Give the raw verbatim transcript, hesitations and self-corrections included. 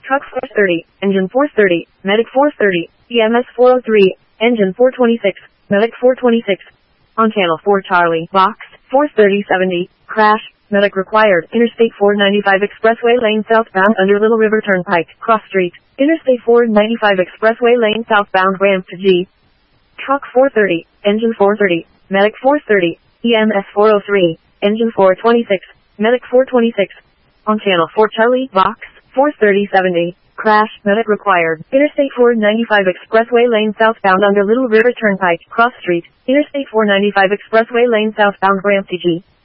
Truck four thirty, Engine four thirty, Medic four thirty, E M S four oh three, Engine four twenty-six, Medic four twenty-six. On Channel four Charlie, Box, four thirty seventy, crash, medic required. Interstate four ninety-five Expressway lane southbound under Little River Turnpike, cross street. Interstate four ninety-five Expressway lane southbound ramp to G. Truck four thirty, Engine four thirty, Medic four thirty, E M S four oh three, Engine four twenty-six, Medic four twenty-six. On Channel four Charlie, Box, four thirty seventy, crash, medic required. Interstate four ninety-five Expressway lane southbound under Little River Turnpike, cross street. Interstate four ninety-five Expressway lane southbound ramp to G.